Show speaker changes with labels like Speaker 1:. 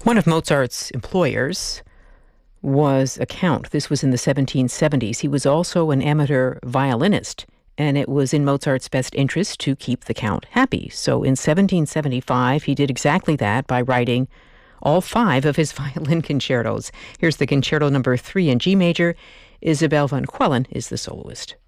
Speaker 1: One of Mozart's employers was a count. This was in the 1770s. He was also an amateur violinist, and it was in Mozart's best interest to keep the count happy. So in 1775, he did exactly that by writing all 5 of his violin concertos. Here's the Concerto number 3 in G major. Isabel van Quellen is the soloist.